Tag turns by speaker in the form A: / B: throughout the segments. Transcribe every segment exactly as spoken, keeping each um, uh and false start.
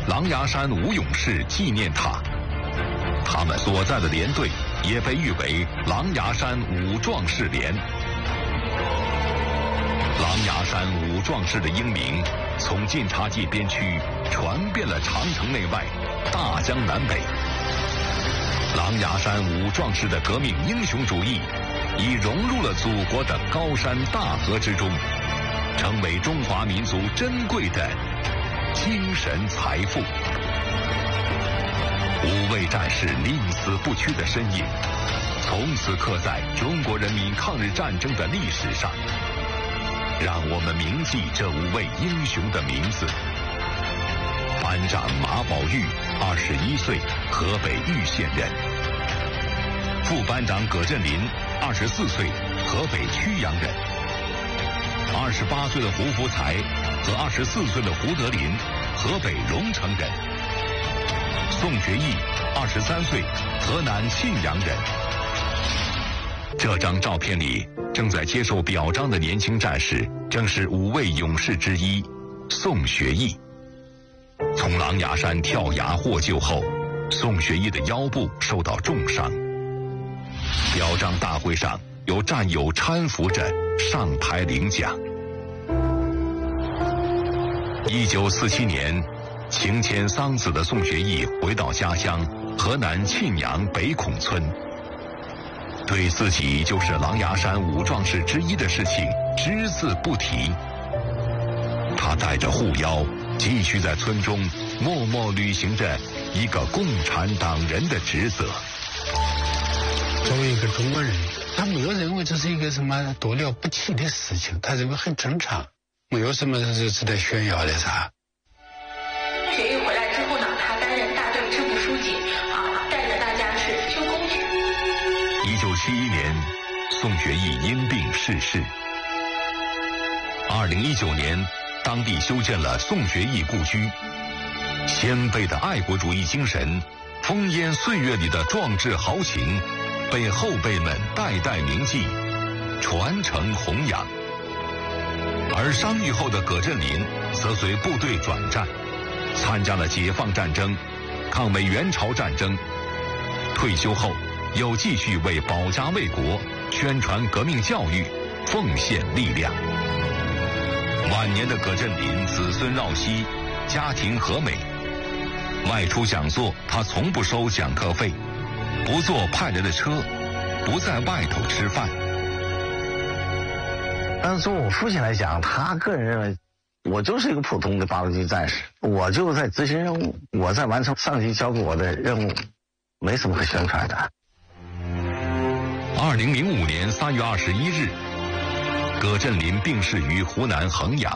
A: 狼牙山五勇士纪念塔，他们所在的连队也被誉为狼牙山五壮士连。狼牙山五壮士的英名从晋察冀边区传遍了长城内外、大江南北。狼牙山五壮士的革命英雄主义已融入了祖国的高山大河之中，成为中华民族珍贵的精神财富。五位战士宁死不屈的身影，从此刻在中国人民抗日战争的历史上。让我们铭记这五位英雄的名字：班长马宝玉，二十一岁，河北玉县人；副班长葛振林，二十四岁，河北曲阳人；二十八岁的胡福才和二十四岁的胡德林，河北荣城人；宋学义，二十三岁，河南信阳人。这张照片里正在接受表彰的年轻战士，正是五位勇士之一宋学义。从狼牙山跳崖获救后，宋学义的腰部受到重伤。表彰大会上，有战友搀扶着上台领奖。一九四七年，情牵桑梓的宋学义回到家乡河南沁阳北孔村。对自己就是狼牙山五壮士之一的事情只字不提。他带着护腰，继续在村中默默履行着一个共产党人的职责。
B: 作为一个中国人，他没有认为这是一个什么多了不起的事情，他认为很正常，没有什么是值得炫耀的啥。
C: 学义回来之后呢，他担任大队支部书记，啊，带着大家是修工去。
A: 一九七一年，宋学义因病逝世。二零一九年，当地修建了宋学义故居。先辈的爱国主义精神，烽烟岁月里的壮志豪情，被后辈们代代铭记，传承弘扬。而伤愈后的葛振林则随部队转战，参加了解放战争、抗美援朝战争。退休后，又继续为保家卫国、宣传革命教育奉献力量。晚年的葛振林子孙绕膝，家庭和美。外出讲座，他从不收讲课费，不坐派来的车，不在外头吃饭。
D: 但是从我父亲来讲，他个人认为我就是一个普通的八路军战士，我就在执行任务，我在完成上级交给我的任务，没什么可宣传的。
A: 二零零五年三月二十一日，葛振林病逝于湖南衡阳。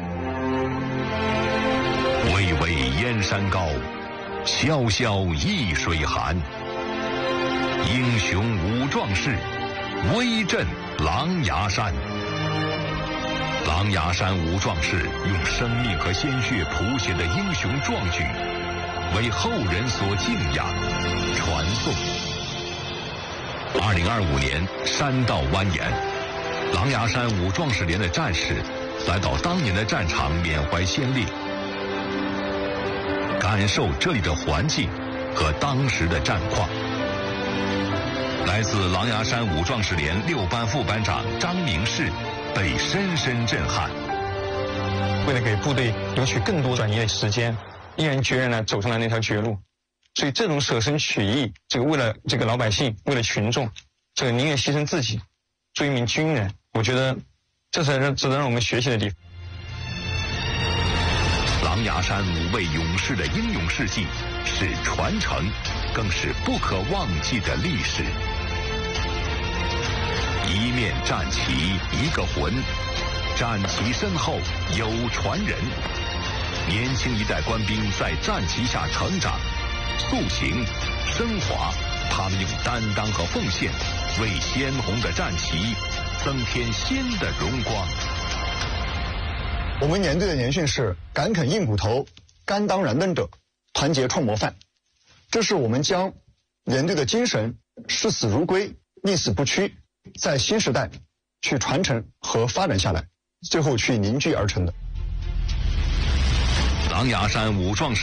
A: 巍巍燕山高，萧萧易水寒。英雄五壮士，威震狼牙山。狼牙山五壮士用生命和鲜血谱写的英雄壮举，为后人所敬仰、传颂。二零二五年，山道蜿蜒，狼牙山五壮士连的战士来到当年的战场缅怀先烈，感受这里的环境和当时的战况。来自狼牙山五壮士连六班副班长张明士被深深震撼。
E: 为了给部队留取更多转移的时间，毅然决然地走上了那条绝路。所以这种舍身取义，这个为了这个老百姓，为了群众，这个宁愿牺牲自己，做一名军人，我觉得这才是值得让我们学习的地方。
A: 狼牙山五位勇士的英勇事迹是传承，更是不可忘记的历史。一面战旗一个魂，战旗身后有传人。年轻一代官兵在战旗下成长、塑形、升华，他们用担当和奉献，为鲜红的战旗增添新的荣光。
F: 我们连队的年训是敢啃硬骨头，甘当燃灯者，团结创模范。这是我们将连队的精神视死如归、宁死不屈，在新时代去传承和发展下来，最后去凝聚而成的。
A: 狼牙山五壮士